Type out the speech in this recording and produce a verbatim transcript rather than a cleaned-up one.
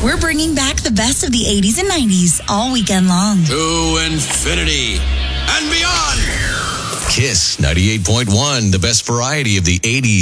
We're bringing back the best of the eighties and nineties all weekend long. To infinity and beyond. Kiss ninety-eight point one, the best variety of the eighties.